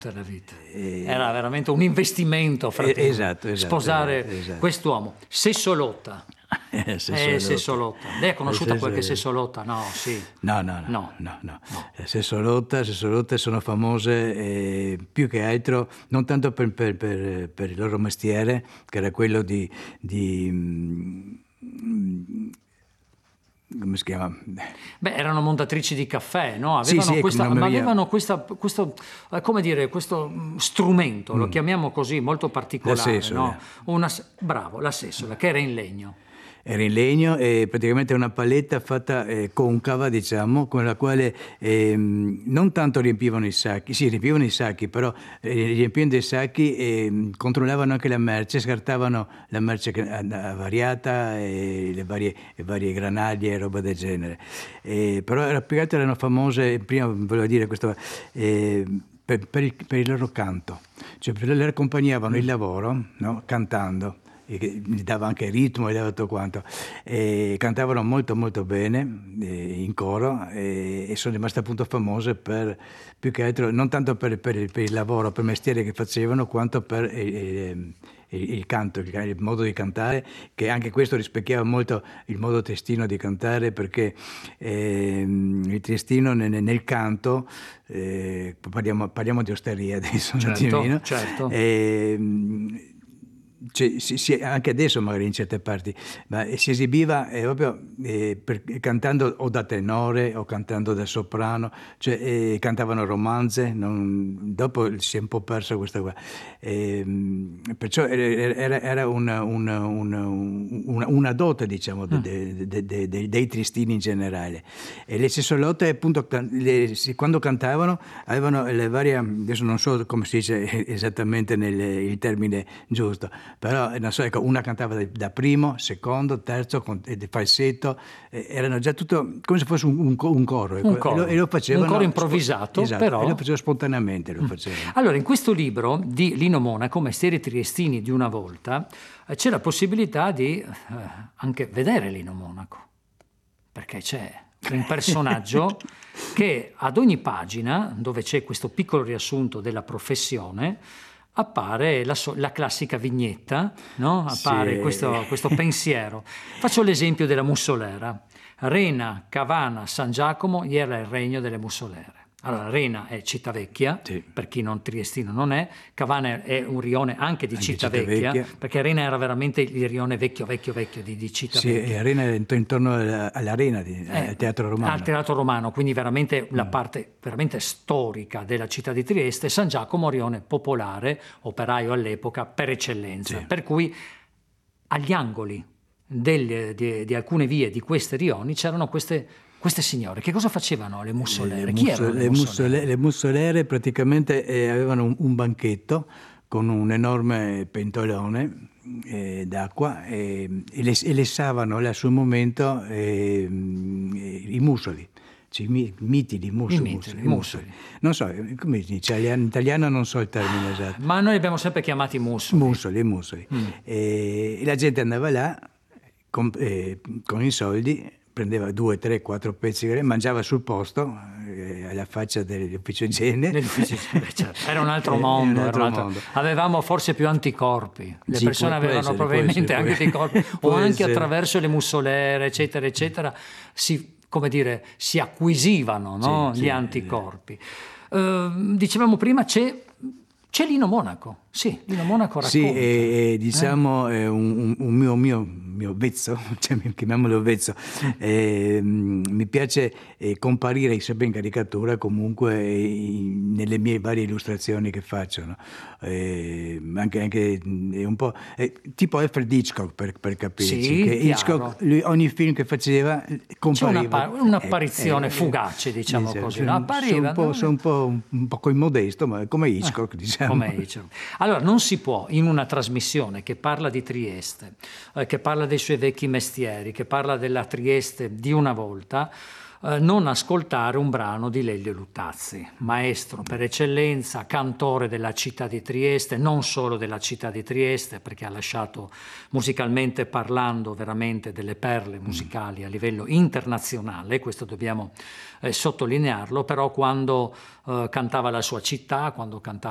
tutta la vita. E- Era veramente un investimento, fratello, esatto, sposare esatto. quest'uomo. Sessolotta. Sessolotta. Sessolotta. Lei ha conosciuto qualche Sesso- Sessolotta? No, sì. No. No. Sessolotte sono famose più che altro, non tanto per il loro mestiere, che era quello come si chiama? Beh, erano montatrici di caffè, no? Sì, ecco, Ma avevano questo, come dire, questo strumento, lo chiamiamo così, molto la particolare, no? sessola. Bravo, la sessola, che era in legno. Era in legno e praticamente una paletta fatta concava, diciamo, con la quale non tanto riempivano i sacchi, sì, riempivano i sacchi, però riempiendo i sacchi controllavano anche la merce, scartavano la merce avariata e le varie granaglie e roba del genere. Però più che altro erano famose, prima volevo dire questo, per il loro canto, cioè le accompagnavano il lavoro, no? Cantando, e che gli dava anche ritmo e dava tutto quanto, e cantavano molto molto bene in coro, e sono rimaste appunto famose per, più che altro, non tanto per il lavoro, per il mestiere che facevano, quanto per il canto, il modo di cantare, che anche questo rispecchiava molto il modo triestino di cantare, perché il triestino nel canto, parliamo di osteria adesso un attimino, Certo. cioè, anche adesso magari in certe parti, ma si esibiva proprio cantando o da tenore o cantando da soprano, cioè cantavano romanze, dopo si è un po' perso questa qua. Perciò era una dote, diciamo, dei tristini in generale. E le sessolotte, appunto, quando cantavano avevano le varie, adesso non so come si dice esattamente il termine giusto, però non so, ecco, una cantava da primo, secondo, terzo, falsetto, erano già tutto come se fosse un coro, ecco, Un coro. e lo facevano, Un coro improvvisato, esatto, però. e lo facevano spontaneamente, lo facevano. Allora, in questo libro di Lino Monaco, Mestieri triestini di una volta, c'è la possibilità di anche vedere Lino Monaco, perché c'è un personaggio che ad ogni pagina, dove c'è questo piccolo riassunto della professione, appare la classica vignetta, no? Appare Sì. questo pensiero. Faccio l'esempio della Mussolera. Rena, Cavana, San Giacomo, era il regno delle Mussolere. Allora, Rena è Cittavecchia, Sì. per chi non triestino non è, Cavana è un rione anche di Anche Cittavecchia, Cittavecchia. perché Rena era veramente il rione vecchio di Sì, Cittavecchia. Arena intorno all'arena, al Teatro Romano. Al Teatro Romano, quindi veramente la parte veramente storica della città di Trieste. San Giacomo, rione popolare, operaio all'epoca per eccellenza, Sì. per cui agli angoli di alcune vie di queste rioni c'erano queste signore. Che cosa facevano le Mussolere? Chi erano le Mussolere? Le mussolere praticamente avevano un banchetto con un enorme pentolone d'acqua, e lessavano là sul momento i muscoli. Cioè, mitili, Muscoli. Non so, come si dice, in italiano non so il termine esatto. Ma noi li abbiamo sempre chiamati Muscoli. Muscoli. E la gente andava là con i soldi, prendeva 2, 3, 4 pezzi, mangiava sul posto, alla faccia dell'ufficio igiene. Certo. Era un altro mondo. Mondo. Avevamo forse più anticorpi. Le Sì, persone può avevano essere, probabilmente anche anticorpi, o può anche essere. attraverso le Mussolere, eccetera, eccetera, si acquisivano, no? Sì, Gli anticorpi. Dicevamo prima c'è Lino Monaco. Sì, Lino Monaco racconta. Sì, diciamo un mio vezzo, cioè, chiamiamolo vezzo, mi piace comparire sempre in caricatura, comunque nelle mie varie illustrazioni che faccio, no? Anche un po' tipo Alfred Hitchcock, per capirci, Sì, che chiaro. Hitchcock, lui, ogni film che faceva compariva. C'è un'apparizione fugace, diciamo così, no? Appariva, sono un po' modesto, ma come Hitchcock, diciamo. Come dicevo. Allora, non si può in una trasmissione che parla di Trieste, che parla dei suoi vecchi mestieri, che parla della Trieste di una volta, non ascoltare un brano di Lelio Luttazzi, maestro per eccellenza, cantore della città di Trieste, non solo della città di Trieste, perché ha lasciato musicalmente parlando veramente delle perle musicali a livello internazionale, questo dobbiamo sottolinearlo, però quando cantava la sua città, quando cantava